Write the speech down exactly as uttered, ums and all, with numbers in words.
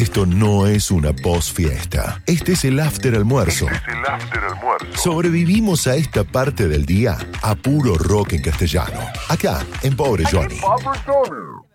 Esto no es una post-fiesta. Este es el after almuerzo. Este es el after almuerzo. Sobrevivimos a esta parte del día a puro rock en castellano. Acá, en Pobre Johnny. Pobre Johnny.